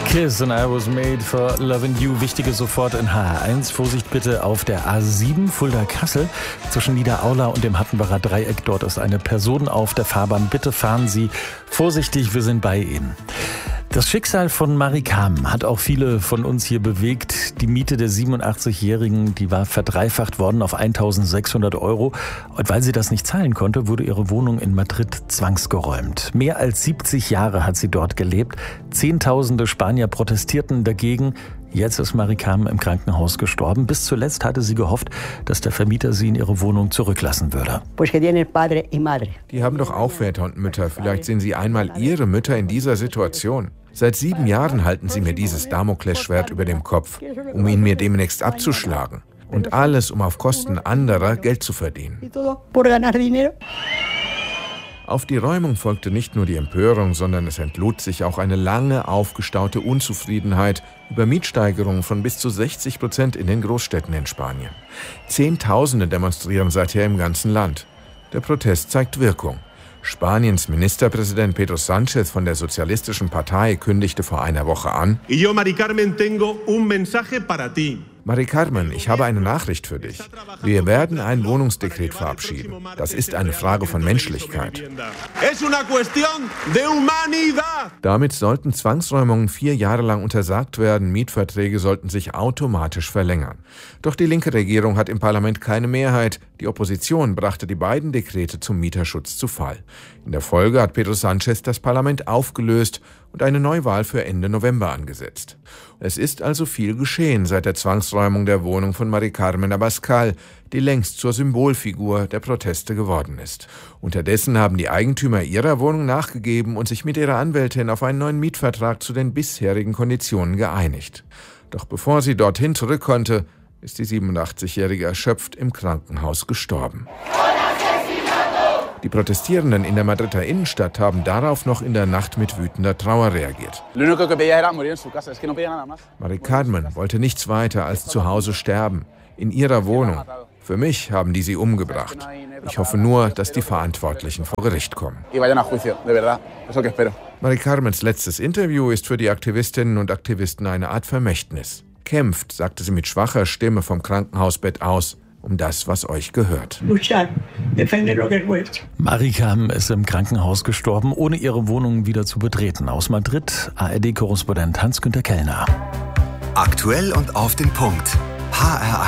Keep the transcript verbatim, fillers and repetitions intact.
Kiss and I was made for loving you. Wichtige sofort in H R eins. Vorsicht bitte auf der A sieben Fulda-Kassel. Zwischen Niederaula und dem Hattenbacher Dreieck. Dort ist eine Person auf der Fahrbahn. Bitte fahren Sie vorsichtig, wir sind bei Ihnen. Das Schicksal von Marie Carmen hat auch viele von uns hier bewegt. Die Miete der siebenundachtzigjährigen, die war verdreifacht worden auf eintausendsechshundert Euro. Und weil sie das nicht zahlen konnte, wurde ihre Wohnung in Madrid zwangsgeräumt. Mehr als siebzig Jahre hat sie dort gelebt. Zehntausende Spanier protestierten dagegen. Jetzt ist Marie Carmen im Krankenhaus gestorben. Bis zuletzt hatte sie gehofft, dass der Vermieter sie in ihre Wohnung zurücklassen würde. Die haben doch auch Väter und Mütter. Vielleicht sehen Sie einmal Ihre Mütter in dieser Situation. Seit sieben Jahren halten Sie mir dieses Damoklesschwert über dem Kopf, um ihn mir demnächst abzuschlagen. Und alles, um auf Kosten anderer Geld zu verdienen. Auf die Räumung folgte nicht nur die Empörung, sondern es entlud sich auch eine lange aufgestaute Unzufriedenheit über Mietsteigerungen von bis zu sechzig Prozent in den Großstädten in Spanien. Zehntausende demonstrieren seither im ganzen Land. Der Protest zeigt Wirkung. Spaniens Ministerpräsident Pedro Sánchez von der Sozialistischen Partei kündigte vor einer Woche an: Y yo, Mari Carmen, tengo un mensaje para ti. Marie Carmen, ich habe eine Nachricht für dich. Wir werden ein Wohnungsdekret verabschieden. Das ist eine Frage von Menschlichkeit. Damit sollten Zwangsräumungen vier Jahre lang untersagt werden. Mietverträge sollten sich automatisch verlängern. Doch die linke Regierung hat im Parlament keine Mehrheit. Die Opposition brachte die beiden Dekrete zum Mieterschutz zu Fall. In der Folge hat Pedro Sánchez das Parlament aufgelöst und eine Neuwahl für Ende November angesetzt. Es ist also viel geschehen seit der Zwangsräumung der Wohnung von Marie Carmen Abascal, die längst zur Symbolfigur der Proteste geworden ist. Unterdessen haben die Eigentümer ihrer Wohnung nachgegeben und sich mit ihrer Anwältin auf einen neuen Mietvertrag zu den bisherigen Konditionen geeinigt. Doch bevor sie dorthin zurück konnte, ist die siebenundachtzigjährige erschöpft im Krankenhaus gestorben. Die Protestierenden in der Madrider Innenstadt haben darauf noch in der Nacht mit wütender Trauer reagiert. Marie Carmen wollte nichts weiter als zu Hause sterben, in ihrer Wohnung. Für mich haben die sie umgebracht. Ich hoffe nur, dass die Verantwortlichen vor Gericht kommen. Marie Carmens letztes Interview ist für die Aktivistinnen und Aktivisten eine Art Vermächtnis. Kämpft, sagte sie mit schwacher Stimme vom Krankenhausbett aus, um das, was euch gehört. Marie Carmen ist im Krankenhaus gestorben, ohne ihre Wohnung wieder zu betreten. Aus Madrid, A R D-Korrespondent Hans-Günter Kellner. Aktuell und auf den Punkt. H R